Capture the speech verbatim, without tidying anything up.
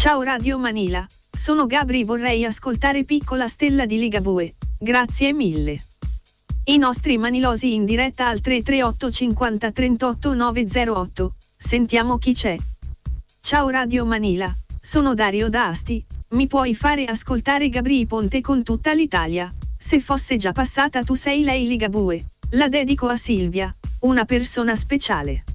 Ciao Radio Manila, sono Gabri, vorrei ascoltare Piccola Stella di Ligabue, grazie mille. I nostri manilosi in diretta al tre tre otto cinquanta trentotto nove zero otto, sentiamo chi c'è. Ciao Radio Manila, sono Dario da Asti, mi puoi fare ascoltare Gabri Ponte con tutta l'Italia, se fosse già passata tu sei lei Ligabue, la dedico a Silvia, una persona speciale.